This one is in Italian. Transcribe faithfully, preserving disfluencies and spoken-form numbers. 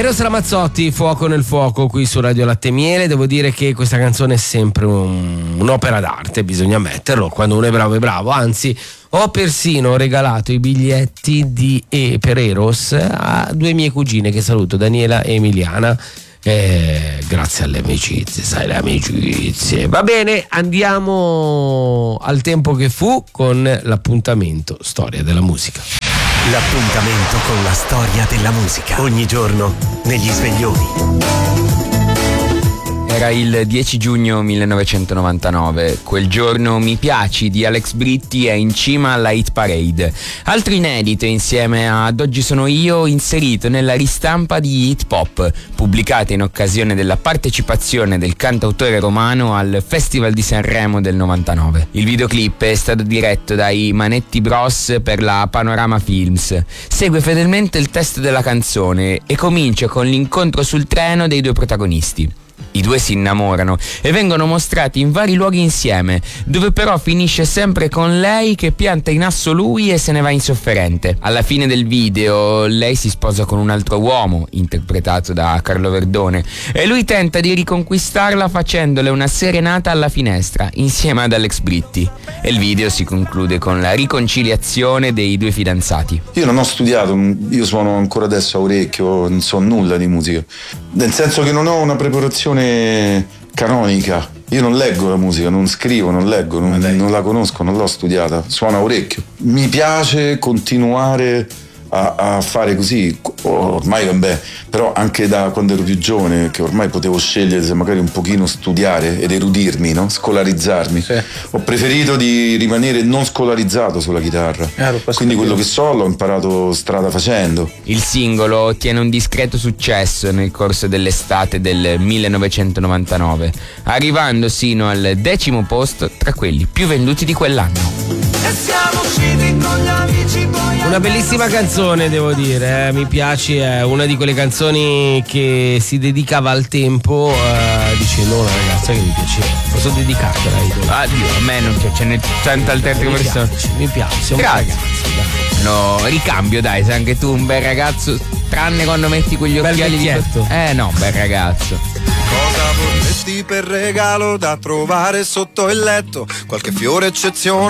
Eros Ramazzotti, Fuoco nel fuoco, qui su Radio Latte e Miele. Devo dire che questa canzone è sempre un, un'opera d'arte, bisogna ammetterlo, quando uno è bravo è bravo, anzi ho persino regalato i biglietti di, eh, per Eros a due mie cugine che saluto, Daniela e Emiliana. Eh, grazie alle amicizie, sai, le amicizie. Va bene, andiamo al tempo che fu con l'appuntamento Storia della musica. L'appuntamento con la storia della musica. Ogni giorno negli sveglioni. Era il dieci giugno millenovecentonovantanove. Quel giorno Mi piaci di Alex Britti è in cima alla hit parade. Altro inedito insieme ad Oggi sono io, inserito nella ristampa di Hit Pop, pubblicata in occasione della partecipazione del cantautore romano al Festival di Sanremo del novantanove. Il videoclip è stato diretto dai Manetti Bros per la Panorama Films. Segue fedelmente il testo della canzone e comincia con l'incontro sul treno dei due protagonisti. I due si innamorano e vengono mostrati in vari luoghi insieme, dove però finisce sempre con lei che pianta in asso lui e se ne va insofferente. Alla fine del video lei si sposa con un altro uomo, interpretato da Carlo Verdone, e lui tenta di riconquistarla facendole una serenata alla finestra insieme ad Alex Britti. E il video si conclude con la riconciliazione dei due fidanzati. Io non ho studiato, io suono ancora adesso a orecchio, non so nulla di musica, nel senso che non ho una preparazione canonica. Io non leggo la musica, non scrivo, non leggo, non, non la conosco, non l'ho studiata, suono a orecchio. Mi piace continuare a, a fare così, ormai vabbè, però anche da quando ero più giovane, che ormai potevo scegliere se magari un pochino studiare ed erudirmi, no? Scolarizzarmi. Sì. Ho preferito di rimanere non scolarizzato sulla chitarra, eh, quindi quello che so l'ho imparato strada facendo. Il singolo ottiene un discreto successo nel corso dell'estate del millenovecentonovantanove, arrivando sino al decimo posto tra quelli più venduti di quell'anno. E siamo usciti con gli amici, poi una bellissima canzone, devo dire, eh. Mi piace, è una di quelle canzoni che si dedicava al tempo, eh, dicendo una ragazza che mi piaceva. Posso dedicartela? Ah, Dio, a me non piace, ce n'è tante altre persone. Piace, mi piace, siamo grazie. Ragazzi, dai. No, ricambio, dai, sei anche tu un bel ragazzo, tranne quando metti quegli occhiali di... Eh no, bel ragazzo. Cosa vorresti per regalo da trovare sotto il letto? Qualche fiore eccezionale?